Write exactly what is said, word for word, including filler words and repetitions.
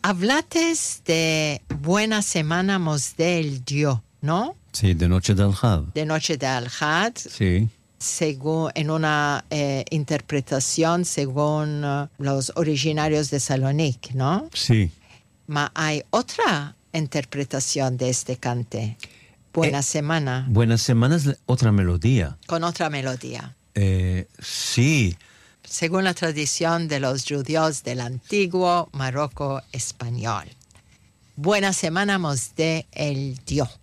hablates de Buena Semana Mos del Dios, ¿no? Sí, de Noche de Al-Had. De Noche de Al-Had. Sí. Según, en una eh, interpretación según uh, los originarios de Salonique, ¿no? Sí. Ma hay otra interpretación de este cante. Buena Eh, Semana. Buena Semana es otra melodía. Con otra melodía. Eh, sí. Según la tradición de los judíos del antiguo Marruecos español. Buena Semana Mos de el Dios.